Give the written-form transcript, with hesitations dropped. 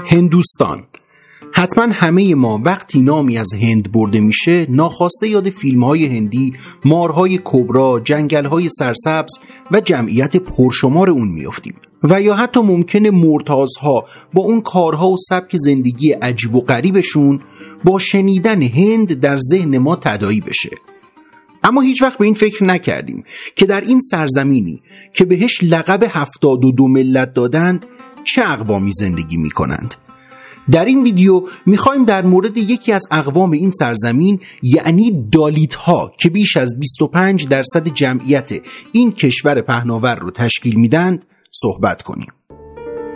هندوستان. حتما همه ما وقتی نامی از هند برده میشه ناخواسته یاد فیلم‌های هندی، مارهای کبرا، جنگل‌های سرسبز و جمعیت پرشمار اون میافتیم و یا حتی ممکنه مرتازها با اون کارها و سبک زندگی عجیب و غریبشون با شنیدن هند در ذهن ما تداعی بشه. اما هیچ وقت به این فکر نکردیم که در این سرزمینی که بهش لقب 72 ملت دادند چه اقوامی زندگی میکنند. در این ویدیو میخوایم در مورد یکی از اقوام این سرزمین، یعنی دالیت ها که بیش از 25% جمعیت این کشور پهناور رو تشکیل میدند صحبت کنیم.